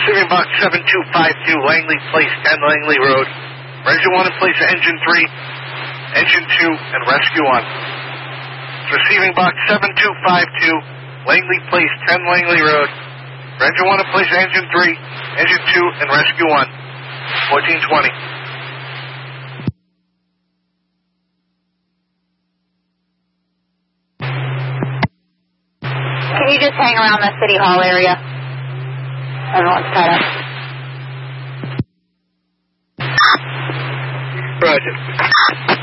Receiving box 7252, Langley Place, 10 Langley Road. Engine 1 in place, engine 3, engine 2, and rescue 1. Receiving box 7252, Langley Place, 10 Langley Road. Engine 1 in place, engine 3, engine 2, and rescue 1. 1420. Can you just hang around the City Hall area? Everyone's tied up. Roger.